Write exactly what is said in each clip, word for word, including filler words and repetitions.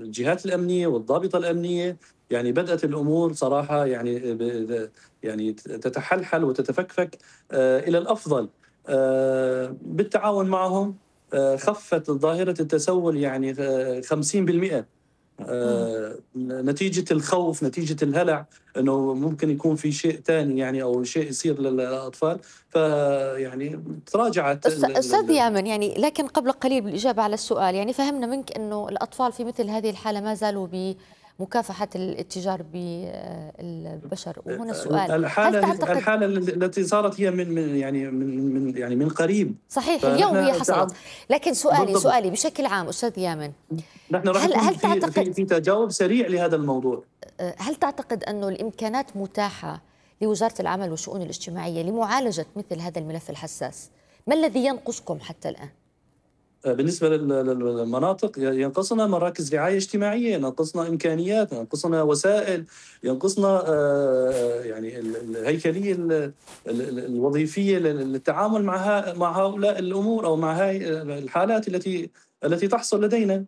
الجهات الأمنية والضابطة الأمنية يعني بدأت الأمور صراحة يعني ب يعني تتحلحل وتتفكفك آآ إلى الأفضل. آآ بالتعاون معهم آآ خفّت ظاهرة التسول يعني آآ خمسين بالمئة. إمم. آآ نتيجة الخوف، نتيجة الهلع إنه ممكن يكون في شيء تاني يعني أو شيء يصير للأطفال، فيعني تراجعت أس ال ال أستاذ ال يامن، يعني لكن قبل قليل بالإجابة على السؤال، يعني فهمنا منك إنه الأطفال في مثل هذه الحالة ما زالوا بمكافحة الاتجار بالبشر، وهنا ال السؤال: هل الحالة تعتقد الحالة ال التي صارت هي من من يعني من من يعني من قريب، صحيح اليوم هي فنحن حصلت، تعب لكن سؤالي بالضبط. سؤالي بشكل عام أستاذ يامن، نحن راح هل يكون هل في تعتقد في في تجاوب سريع لهذا الموضوع. آآ هل تعتقد أنه الإمكانات متاحة لوزارة العمل والشؤون الاجتماعية لمعالجة مثل هذا الملف الحساس؟ ما الذي ينقصكم حتى الآن؟ آآ بالنسبة لل لل للمناطق ي ينقصنا مراكز رعاية اجتماعية، ينقصنا إمكانيات، ينقصنا وسائل، ينقصنا آآ يعني ال الهيكلية ال ال ال الوظيفية لل للتعامل مع ها مع هؤلاء الأمور أو مع هاي الحالات التي التي تحصل لدينا.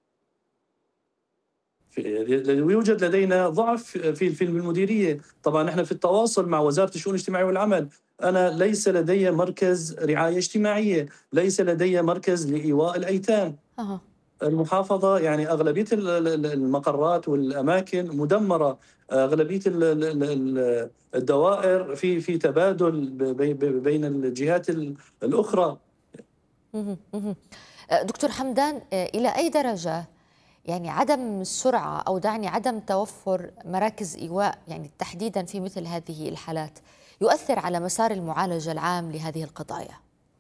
في يوجد لدينا ضعف في في المديرية، طبعًا نحن في التواصل مع وزارة الشؤون الاجتماعية والعمل، أنا ليس لدي مركز رعاية اجتماعية، ليس لدي مركز لإيواء الأيتام. أها. المحافظة يعني أغلبية ال ال المقرات والأماكن مدمرة، أغلبية ال ال ال ال الدوائر في في تبادل ب ب بين الجهات ال الأخرى. اهم، اهم. آآ دكتور حمدان، آآ إلى أي درجة يعني عدم السرعة أو دعني عدم توفر مراكز إيواء يعني تحديدًا في مثل هذه الحالات يؤثر على مسار المعالجة العام لهذه القضايا؟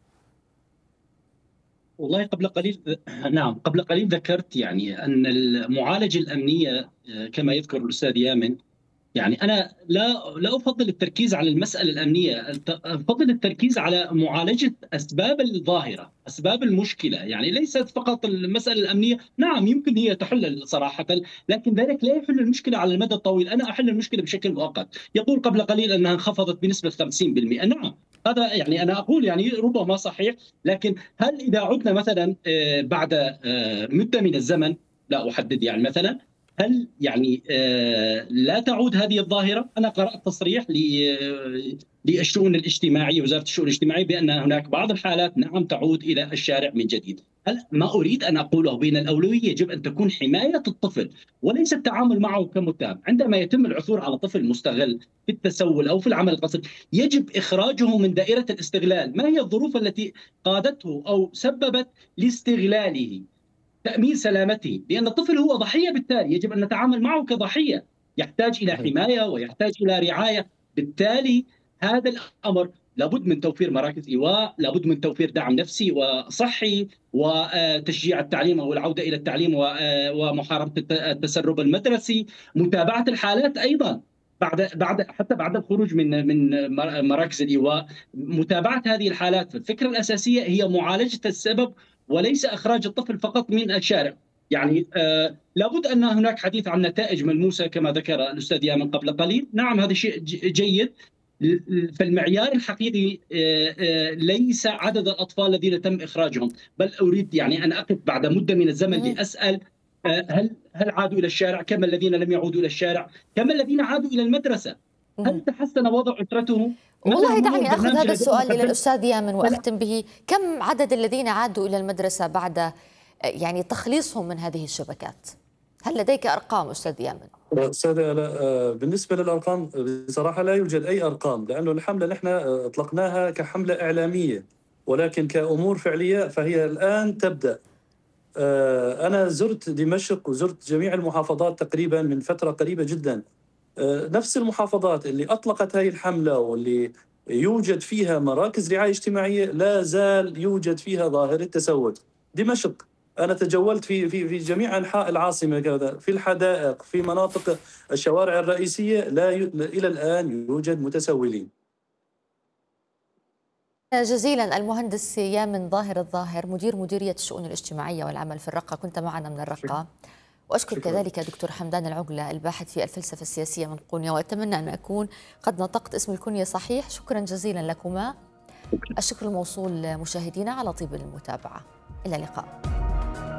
والله قبل قليل نعم، قبل قليل ذكرت يعني أن المعالجة الأمنية آه، كما يذكر الأستاذ يامن، يعني أنا لا لا أفضل التركيز على المسألة الأمنية، الت- أفضل التركيز على معالجة أسباب الظاهرة، أسباب المشكلة، يعني ليست فقط المسألة الأمنية، نعم يمكن هي تحل صراحة، لكن ذلك لا يحل المشكلة على المدى الطويل، أنا أحل المشكلة بشكل مؤقت، يقول قبل قليل أنها انخفضت بنسبة خمسين بالمئة، نعم هذا يعني أنا أقول يعني ربما صحيح، لكن هل إذا عدنا مثلا آه، بعد آه، مدة من الزمن، لا أحدد يعني مثلا، هل يعني آه، لا تعود هذه الظاهرة؟ أنا قرأت تصريح ل- للشؤون الاجتماعية، وزارة الشؤون الاجتماعية، بأن هناك بعض الحالات نعم تعود إلى الشارع من جديد. هل ما أريد أن أقوله بين الأولوية يجب أن تكون حماية الطفل وليس التعامل معه كمتهم. عندما يتم العثور على طفل مستغل في التسول أو في العمل القسري يجب إخراجه من دائرة الاستغلال. ما هي الظروف التي قادته أو سببت لاستغلاله؟ تأمين سلامته، لأن الطفل هو ضحية، بالتالي يجب أن نتعامل معه كضحية، يحتاج إلى صحيح. حماية ويحتاج إلى رعاية، بالتالي هذا الأمر لابد من توفير مراكز إيواء، لابد من توفير دعم نفسي وصحي وتشجيع التعليم أو العودة إلى التعليم ومحاربة التسرب المدرسي، متابعة الحالات أيضا بعد بعد حتى بعد الخروج من من مراكز الإيواء، متابعة هذه الحالات. الفكرة الأساسية هي معالجة السبب وليس إخراج الطفل فقط من الشارع. يعني آه لابد أن هناك حديث عن نتائج ملموسة كما ذكر الأستاذ يامن قبل قليل، نعم هذا شيء جيد، فالمعيار الحقيقي آه آه ليس عدد الأطفال الذين تم إخراجهم، بل أريد يعني أن أقف بعد مدة من الزمن اهم. لأسأل آه هل هل عادوا إلى الشارع؟ كم الذين لم يعودوا إلى الشارع؟ كم الذين عادوا إلى المدرسة؟ اهم. هل تحسن وضع أسرتهم؟ مثلا والله مرور دعني آخذ برنامج هذا رجاء السؤال إلى مقدم. الأستاذ يامن وأختم به، كم عدد الذين عادوا إلى المدرسة بعد آه، يعني تخليصهم من هذه الشبكات؟ هل لديك أرقام أستاذ يامن؟ أستاذ آلاء، آه، بالنسبة للأرقام بصراحة لا يوجد أي أرقام، لأنه الحملة نحن آه، أطلقناها كحملة إعلامية، ولكن كأمور فعلية فهي الآن تبدأ. آه، أنا زرت دمشق وزرت جميع المحافظات تقريبا من فترة قريبة جدا. آه، نفس المحافظات اللي أطلقت هذه الحملة واللي يوجد فيها مراكز رعاية اجتماعية لا زال يوجد فيها ظاهرة تسول. دمشق، أنا تجولت في في في جميع أنحاء العاصمة كذا، في الحدائق، في مناطق الشوارع الرئيسية لا ي... إلى الآن يوجد متسولين. جزيلا المهندس يامن ظاهر الظاهر، مدير مديرية الشؤون الاجتماعية والعمل في الرقة، كنت معنا من شكرا. الرقة. وأشكر شكرا. كذلك دكتور حمدان العقلة الباحث في الفلسفة السياسية من قونيا، وأتمنى أن أكون قد نطقت اسم الكنية صحيح. شكرا جزيلا لكما. الشكر الموصول مشاهدينا على طيب المتابعة. إلى اللقاء.